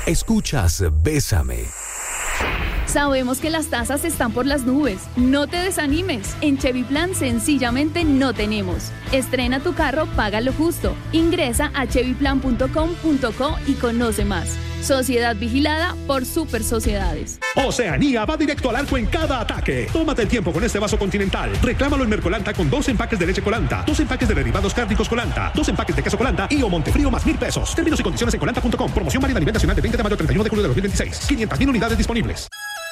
Escuchas Bésame. Sabemos que las tasas están por las nubes. No te desanimes. En Chevy Plan sencillamente no tenemos. Estrena tu carro, paga lo justo. Ingresa a chevyplan.com.co y conoce más. Sociedad vigilada por Super Sociedades. Oceanía va directo al arco en cada ataque. Tómate el tiempo con este vaso Continental. Reclámalo en Mercolanta con 2 empaques de leche Colanta, 2 empaques de derivados cárnicos Colanta, 2 empaques de queso Colanta y o Montefrío más $1,000. Términos y condiciones en colanta.com. Promoción válida a nivel nacional de 20 de mayo a 31 de julio de 2026. 500,000 unidades disponibles.